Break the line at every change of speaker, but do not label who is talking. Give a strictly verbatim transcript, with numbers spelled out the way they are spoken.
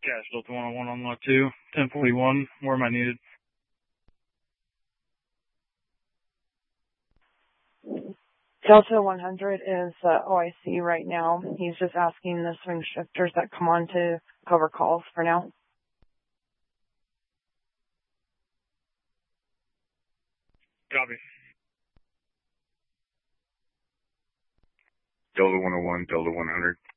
Cash Delta one oh one on lot two, ten forty-one. Where am I needed?
Delta one hundred is uh, O I C right now. He's just asking the swing shifters that come on to cover calls for now.
Copy.
Delta one oh one, Delta one hundred.